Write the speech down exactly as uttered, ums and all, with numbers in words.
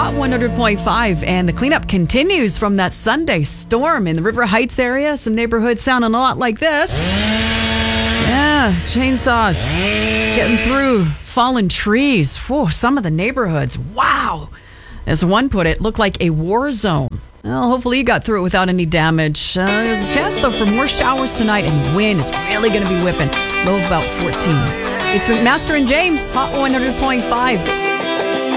Hot one hundred point five, and the cleanup continues from that Sunday storm in the River Heights area. Some neighborhoods sounding a lot like this. Yeah, chainsaws getting through fallen trees. Whoa, some of the neighborhoods. Wow. As one put it, looked like a war zone. Well, hopefully you got through it without any damage. Uh, there's a chance, though, for more showers tonight, and wind is really going to be whipping. Low about fourteen. It's McMaster and James, Hot one hundred point five.